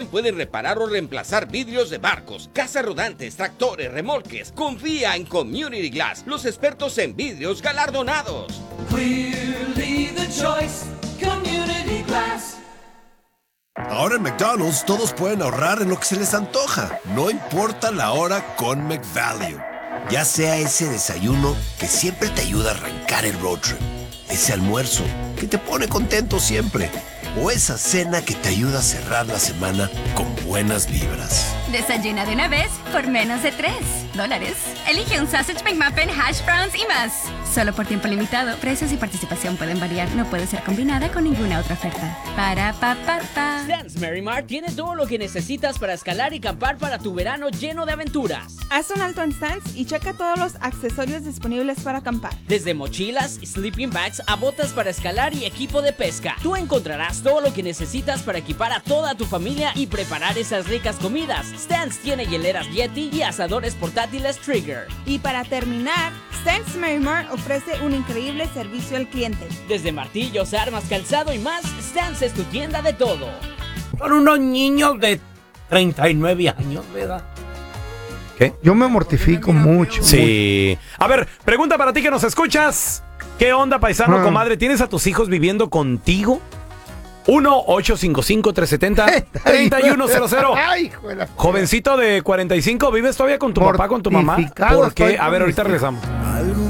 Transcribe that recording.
También pueden reparar o reemplazar vidrios de barcos, casas rodantes, tractores, remolques. Confía en Community Glass, los expertos en vidrios galardonados. Clearly the choice, Community Glass. Ahora en McDonald's todos pueden ahorrar en lo que se les antoja. No importa la hora con McValue. Ya sea ese desayuno que siempre te ayuda a arrancar el road trip, ese almuerzo que te pone contento siempre, o esa cena que te ayuda a cerrar la semana con buenas vibras. Desayuna de una vez por menos de $3. Elige un Sausage McMuffin, hash browns y más. Solo por tiempo limitado. Precios y participación pueden variar. No puede ser combinada con ninguna otra oferta. Para pa pa pa. Stance Merrimart tiene todo lo que necesitas para escalar y acampar para tu verano lleno de aventuras. Haz un alto en Stance y checa todos los accesorios disponibles para acampar. Desde mochilas, sleeping bags a botas para escalar y equipo de pesca. Tú encontrarás todo lo que necesitas para equipar a toda tu familia y preparar esas ricas comidas. Stance tiene hieleras Yeti y asadores portátiles Trigger. Y para terminar, Stance Merrimart ofrece un increíble servicio al cliente. Desde martillos, armas, calzado y más, Stance es tu tienda de todo. Son unos niños de 39 años, ¿verdad? ¿Qué? Yo me mortifico mucho. Sí. A ver, pregunta para ti que nos escuchas. ¿Qué onda, paisano, comadre? ¿Tienes a tus hijos viviendo contigo? 1-855-370-3100. Ay, hijo de la... Jovencito de 45, ¿vives todavía con tu papá, con tu mamá? ¿Por qué? A ver, ahorita regresamos.